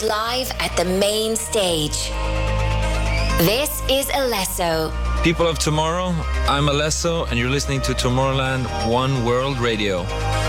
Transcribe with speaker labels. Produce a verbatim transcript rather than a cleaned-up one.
Speaker 1: Live at the main stage. This is Alesso.
Speaker 2: People of tomorrow, I'm Alesso, and you're listening to Tomorrowland One World Radio.